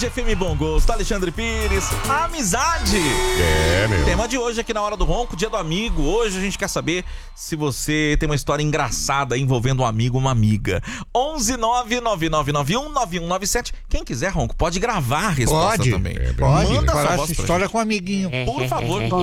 Tarde FM Bom Gosto, Alexandre Pires, amizade. Meu. Tema de hoje aqui na Hora do Ronco, dia do amigo. Hoje a gente quer saber se você tem uma história engraçada envolvendo um amigo ou uma amiga. 11999919197. Quem quiser, Ronco, pode gravar a resposta Pode, também. pode. Manda sua Falar voz essa pra história gente. com o amiguinho. Por favor.